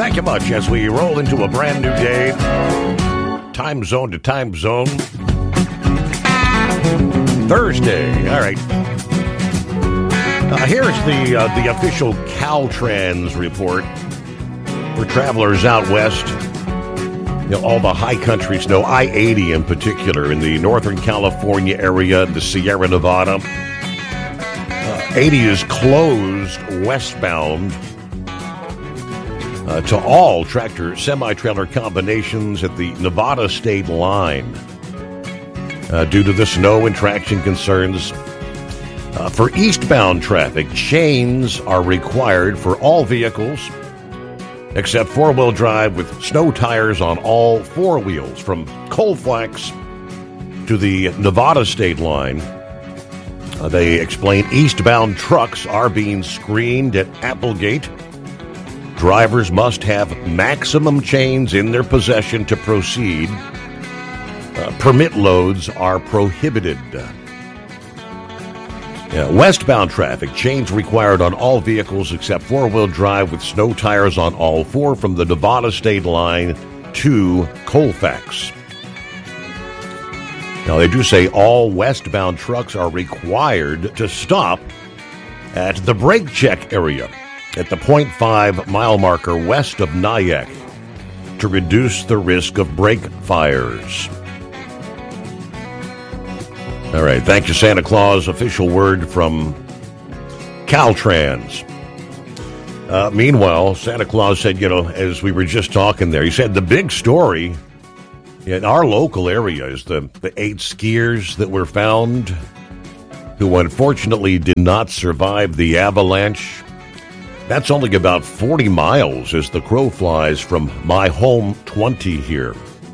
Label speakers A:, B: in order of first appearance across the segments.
A: Thank you much as we roll into a brand new day. Time zone to time zone. Thursday. All right. Here's the official Caltrans report for travelers out west. You know, all the high country snow, I-80 in particular, in the Northern California area, the Sierra Nevada. 80 is closed westbound to all tractor semi-trailer combinations at the Nevada state line due to the snow and traction concerns. For eastbound traffic, chains are required for all vehicles except four-wheel drive with snow tires on all four wheels from Colfax to the Nevada state line. They explain eastbound trucks are being screened at Applegate. Drivers must have maximum chains in their possession to proceed. Permit loads are prohibited. Westbound traffic, chains required on all vehicles except four-wheel drive with snow tires on all four from the Nevada state line to Colfax. Now, they do say all westbound trucks are required to stop at the brake check area at the 0.5 mile marker west of Nyack to reduce the risk of brake fires. All right, thank you, Santa Claus. Official word from Caltrans. Meanwhile, Santa Claus said, you know, as we were just talking there, he said the big story in our local area is the 8 skiers that were found who unfortunately did not survive the avalanche. That's only about 40 miles as the crow flies from my home 20 here.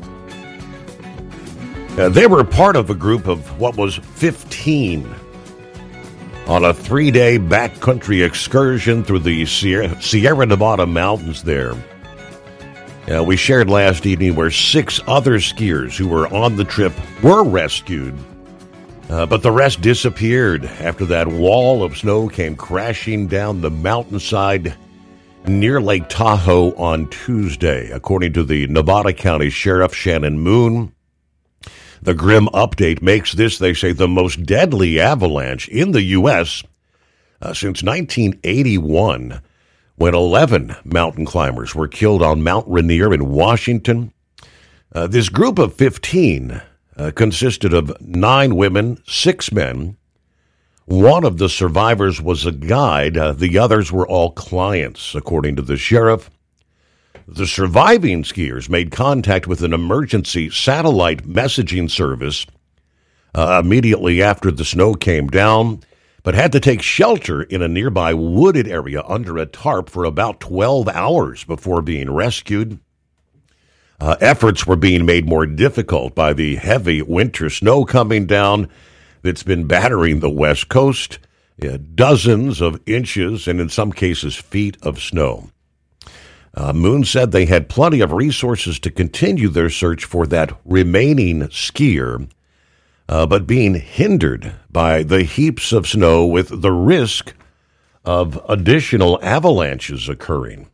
A: They were part of a group of what was 15 on a 3-day backcountry excursion through the Sierra Nevada mountains there. We shared last evening where 6 other skiers who were on the trip were rescued, but the rest disappeared after that wall of snow came crashing down the mountainside near Lake Tahoe on Tuesday, according to the Nevada County Sheriff Shannon Moon. The grim update makes this, they say, the most deadly avalanche in the U.S. Since 1981, when 11 mountain climbers were killed on Mount Rainier in Washington. This group of 15 consisted of 9 women, 6 men. One of the survivors was a guide. The others were all clients, according to the sheriff. The surviving skiers made contact with an emergency satellite messaging service immediately after the snow came down, but had to take shelter in a nearby wooded area under a tarp for about 12 hours before being rescued. Efforts were being made more difficult by the heavy winter snow coming down that's been battering the West Coast. Dozens of inches and in some cases feet of snow. Moon said they had plenty of resources to continue their search for that remaining skier, but being hindered by the heaps of snow with the risk of additional avalanches occurring.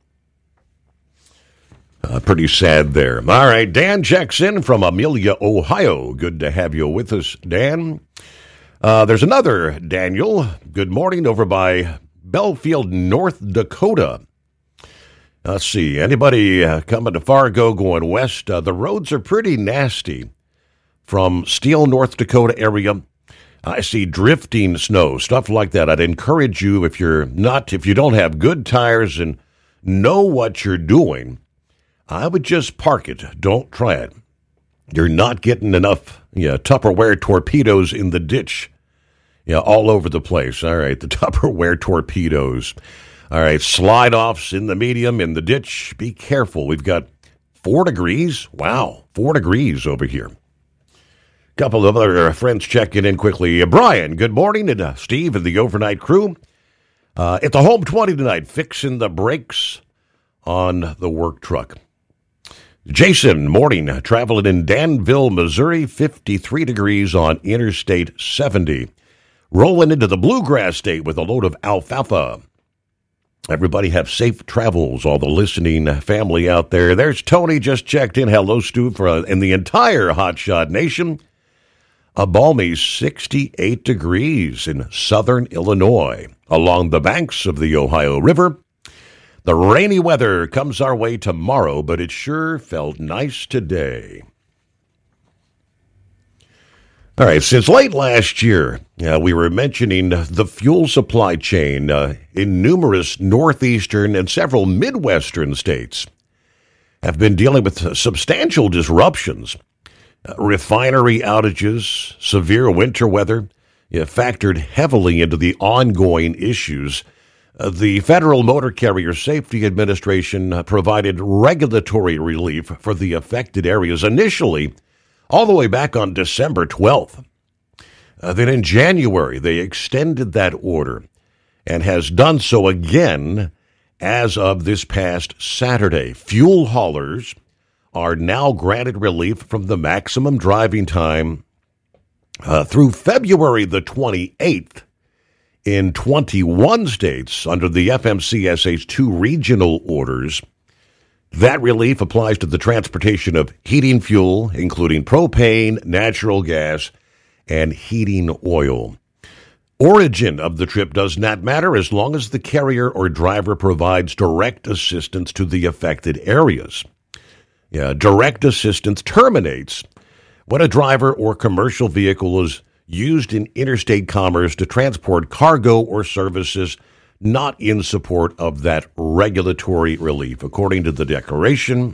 A: Pretty sad there. All right, Dan checks in from Amelia, Ohio. Good to have you with us, Dan. There's another Daniel. Good morning over by Belfield, North Dakota. Let's see, anybody coming to Fargo going west? The roads are pretty nasty from Steele, North Dakota area. I see drifting snow, stuff like that. I'd encourage you, if you don't have good tires and know what you're doing, I would just park it. Don't try it. You're not getting enough Tupperware torpedoes in the ditch. All over the place. All right, the Tupperware torpedoes. All right, slide-offs in the medium, in the ditch. Be careful. We've got 4 degrees. Wow, 4 degrees over here. Couple of other friends checking in quickly. Brian, good morning, and Steve and the overnight crew. At the home 20 tonight, fixing the brakes on the work truck. Jason, morning, traveling in Danville, Missouri, 53 degrees on Interstate 70. Rolling into the Bluegrass State with a load of alfalfa. Everybody have safe travels, all the listening family out there. There's Tony, just checked in. Hello, Stu, in the entire Hotshot Nation. A balmy 68 degrees in southern Illinois, along the banks of the Ohio River. The rainy weather comes our way tomorrow, but it sure felt nice today. All right, since late last year, we were mentioning the fuel supply chain in numerous northeastern and several midwestern states have been dealing with substantial disruptions. Refinery outages, severe winter weather factored heavily into the ongoing issues. The Federal Motor Carrier Safety Administration provided regulatory relief for the affected areas initially, all the way back on December 12th. Then in January, they extended that order and has done so again as of this past Saturday. Fuel haulers are now granted relief from the maximum driving time through February the 28th in 21 states under the FMCSA's two regional orders. That relief applies to the transportation of heating fuel, including propane, natural gas, and heating oil. Origin of the trip does not matter as long as the carrier or driver provides direct assistance to the affected areas. Direct assistance terminates when a driver or commercial vehicle is used in interstate commerce to transport cargo or services not in support of that regulatory relief. According to the declaration,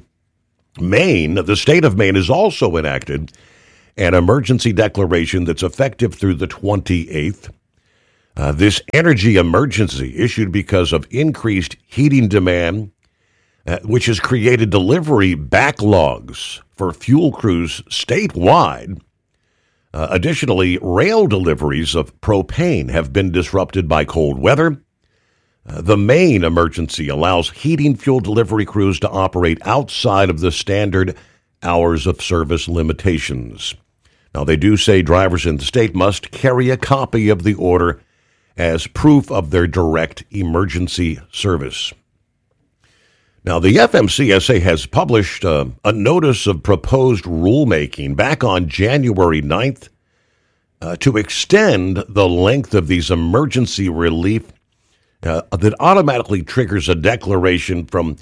A: the state of Maine has also enacted an emergency declaration that's effective through the 28th. This energy emergency issued because of increased heating demand, which has created delivery backlogs for fuel crews statewide. Additionally, rail deliveries of propane have been disrupted by cold weather. The Maine emergency allows heating fuel delivery crews to operate outside of the standard hours of service limitations. Now, they do say drivers in the state must carry a copy of the order as proof of their direct emergency service. Now, the FMCSA has published a notice of proposed rulemaking back on January 9th to extend the length of these emergency relief that automatically triggers a declaration from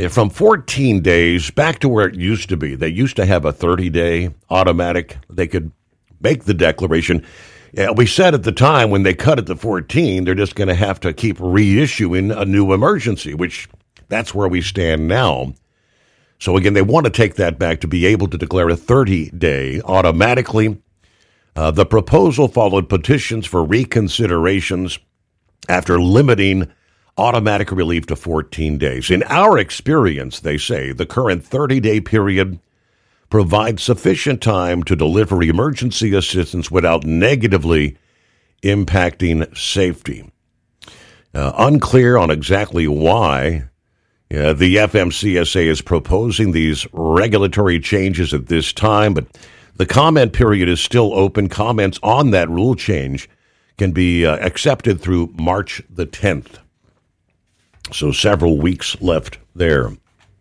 A: 14 days back to where it used to be. They used to have a 30-day automatic. They could make the declaration. We said at the time when they cut it to 14, they're just going to have to keep reissuing a new emergency, which that's where we stand now. So again, they want to take that back to be able to declare a 30-day automatically. The proposal followed petitions for reconsiderations after limiting automatic relief to 14 days. In our experience, they say, the current 30-day period provides sufficient time to deliver emergency assistance without negatively impacting safety. Unclear on exactly why the FMCSA is proposing these regulatory changes at this time, but the comment period is still open. Comments on that rule change can be accepted through March the 10th. So several weeks left there.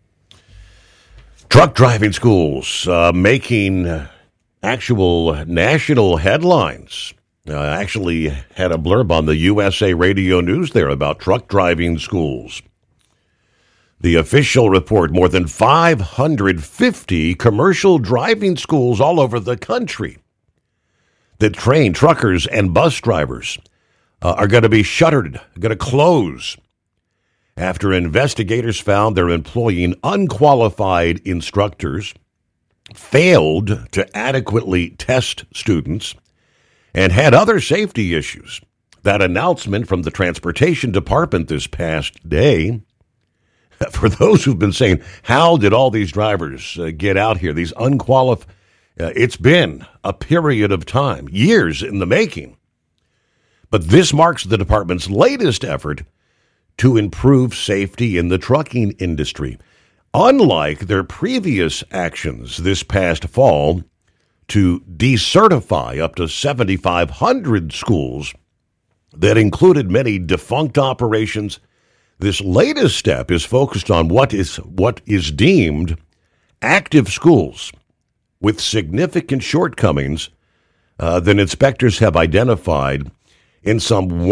A: Truck driving schools making actual national headlines. Actually had a blurb on the USA Radio News there about truck driving schools. The official report, more than 550 commercial driving schools all over the country that train truckers and bus drivers are going to be shuttered, going to close, after investigators found they're employing unqualified instructors, failed to adequately test students, and had other safety issues. That announcement from the Transportation Department this past day, for those who've been saying, how did all these drivers get out here, these unqualified, it's been a period of time, years in the making. But this marks the department's latest effort to improve safety in the trucking industry. Unlike their previous actions this past fall to decertify up to 7,500 schools that included many defunct operations This latest step is focused on what is deemed active schools with significant shortcomings that inspectors have identified in some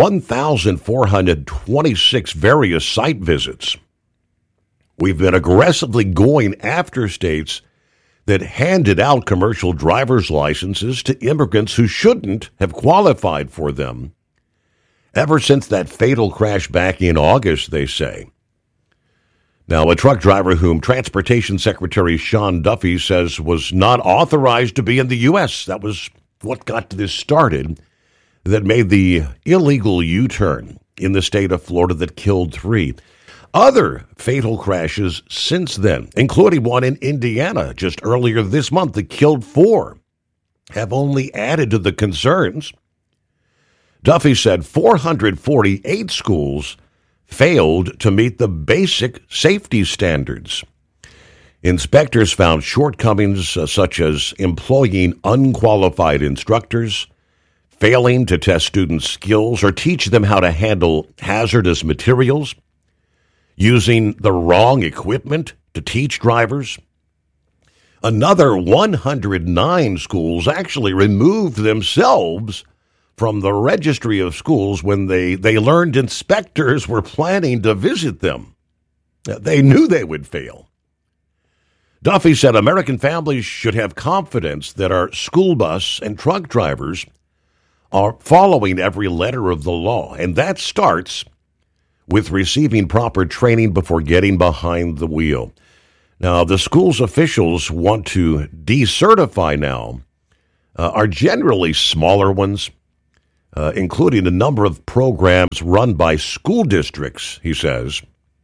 A: 1,426 various site visits. We've been aggressively going after states that handed out commercial driver's licenses to immigrants who shouldn't have qualified for them ever since that fatal crash back in August, they say. Now, a truck driver whom Transportation Secretary Sean Duffy says was not authorized to be in the U.S. That was what got this started, that made the illegal U-turn in the state of Florida that killed 3. Other fatal crashes since then, including one in Indiana just earlier this month that killed 4, have only added to the concerns. Duffy said 448 schools failed to meet the basic safety standards. Inspectors found shortcomings such as employing unqualified instructors, failing to test students' skills or teach them how to handle hazardous materials, using the wrong equipment to teach drivers. Another 109 schools actually removed themselves from the registry of schools when they learned inspectors were planning to visit them. They knew they would fail. Duffy said American families should have confidence that our school bus and truck drivers are following every letter of the law, and that starts with receiving proper training before getting behind the wheel. Now, the school's officials want to decertify now are generally smaller ones, including a number of programs run by school districts, he says.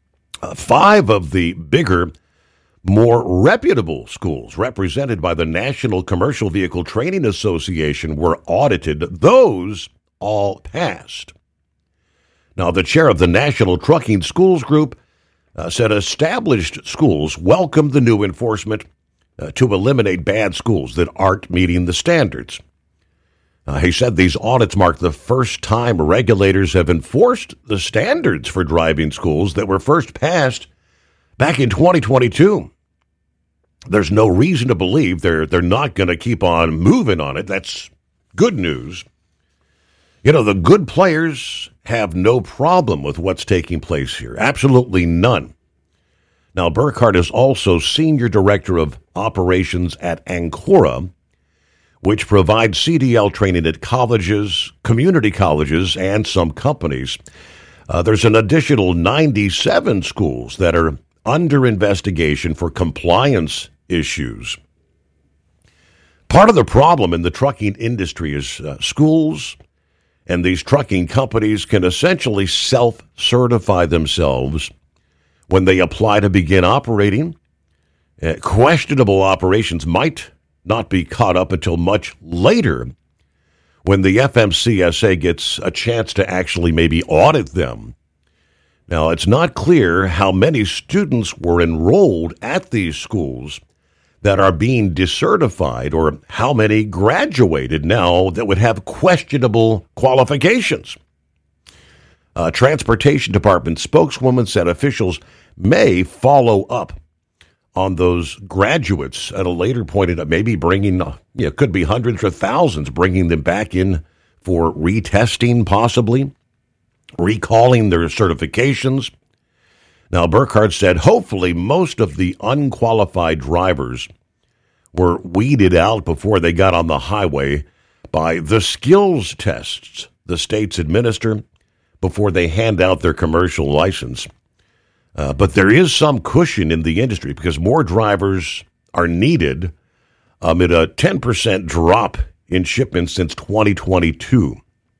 A: 5 of the bigger, more reputable schools represented by the National Commercial Vehicle Training Association were audited. Those all passed. Now, the chair of the National Trucking Schools Group said established schools welcome the new enforcement to eliminate bad schools that aren't meeting the standards. He said these audits mark the first time regulators have enforced the standards for driving schools that were first passed back in 2022. There's no reason to believe they're not going to keep on moving on it. That's good news. You know, the good players have no problem with what's taking place here. Absolutely none. Now, Burkhardt is also Senior Director of Operations at Ancora, which provides CDL training at colleges, community colleges, and some companies. There's an additional 97 schools that are under investigation for compliance issues. Part of the problem in the trucking industry is schools and these trucking companies can essentially self-certify themselves when they apply to begin operating. Questionable operations might not be caught up until much later when the FMCSA gets a chance to actually maybe audit them. Now, it's not clear how many students were enrolled at these schools that are being decertified or how many graduated now that would have questionable qualifications. A Transportation Department spokeswoman said officials may follow up on those graduates at a later point, maybe bringing, it could be hundreds or thousands, bringing them back in for retesting, possibly, recalling their certifications. Now, Burkhardt said hopefully most of the unqualified drivers were weeded out before they got on the highway by the skills tests the states administer before they hand out their commercial license. But there is some cushion in the industry because more drivers are needed amid a 10% drop in shipments since 2022.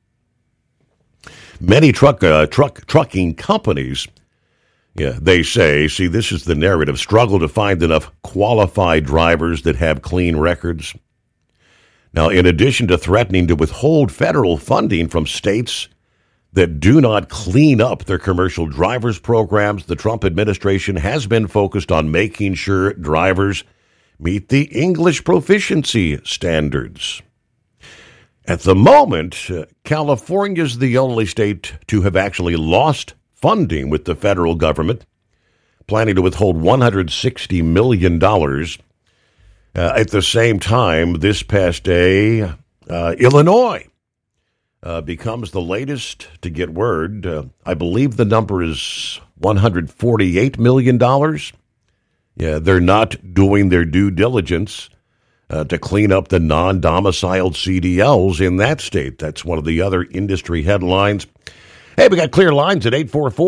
A: Many trucking companies, they say, see, this is the narrative, struggle to find enough qualified drivers that have clean records. Now, in addition to threatening to withhold federal funding from states that do not clean up their commercial drivers programs, the Trump administration has been focused on making sure drivers meet the English proficiency standards. At the moment, California is the only state to have actually lost funding with the federal government, planning to withhold $160 million. At the same time, this past day, Illinois becomes the latest to get word. I believe the number is $148 million. Yeah, they're not doing their due diligence to clean up the non-domiciled CDLs in that state. That's one of the other industry headlines. Hey, we got clear lines at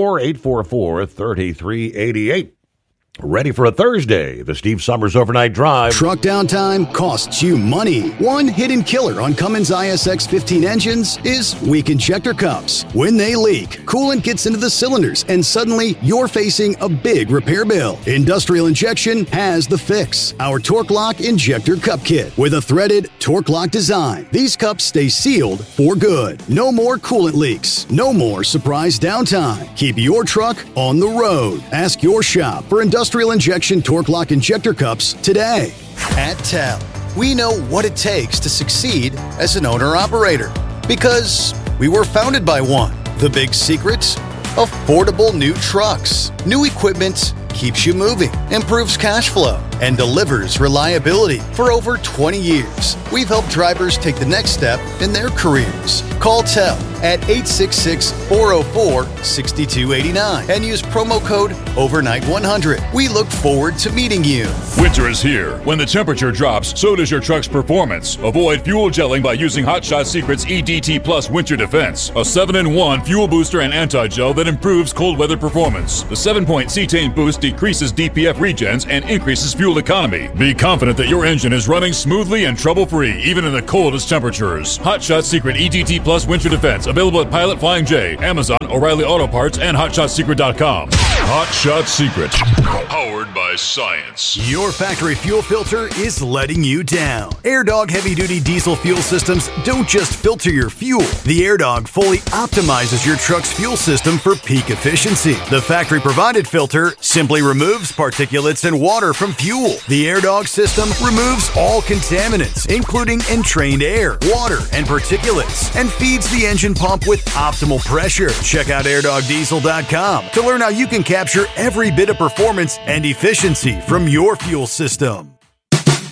A: 844-844-3388. Ready for a Thursday, the Steve Summers Overnight Drive.
B: Truck downtime costs you money. One hidden killer on Cummins ISX 15 engines is weak injector cups. When they leak, coolant gets into the cylinders, and suddenly you're facing a big repair bill. Industrial Injection has the fix. Our Torque Lock Injector Cup Kit with a threaded Torque Lock design. These cups stay sealed for good. No more coolant leaks. No more surprise downtime. Keep your truck on the road. Ask your shop for Industrial Injection Torque Lock Injector Cups today. At TEL, we know what it takes to succeed as an owner-operator because we were founded by one. The big secret? Affordable new trucks. New equipment keeps you moving, improves cash flow, and delivers reliability. For over 20 years, we've helped drivers take the next step in their careers. Call TEL at 866-404-6289 and use promo code OVERNIGHT100. We look forward to meeting you.
C: Winter is here. When the temperature drops, so does your truck's performance. Avoid fuel gelling by using Hot Shot Secret's EDT Plus Winter Defense, a 7-in-1 fuel booster and anti-gel that improves cold weather performance. The 7-point cetane boost decreases DPF regens and increases fuel economy. Be confident that your engine is running smoothly and trouble-free, even in the coldest temperatures. Hot Shot Secret EDT Plus Winter Defense, available at Pilot Flying J, Amazon, O'Reilly Auto Parts, and HotShotSecret.com. Hot Shot Secret, powered by science.
B: Your factory fuel filter is letting you down. AirDog heavy-duty diesel fuel systems don't just filter your fuel. The AirDog fully optimizes your truck's fuel system for peak efficiency. The factory-provided filter simply removes particulates and water from fuel. The AirDog system removes all contaminants, including entrained air, water, and particulates, and feeds the engine pump with optimal pressure. Check out airdogdiesel.com to learn how you can capture every bit of performance and efficiency from your fuel system.